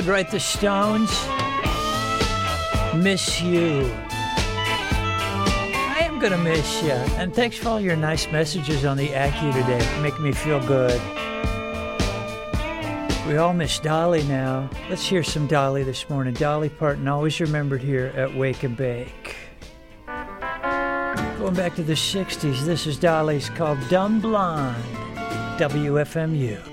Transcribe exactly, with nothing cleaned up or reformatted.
Right, the Stones. Miss you. I am gonna miss you. And thanks for all your nice messages on the Accu today. Make me feel good. We all miss Dolly now. Let's hear some Dolly this morning. Dolly Parton, always remembered here at Wake and Bake. Going back to the sixties, this is Dolly's called Dumb Blonde. W F M U.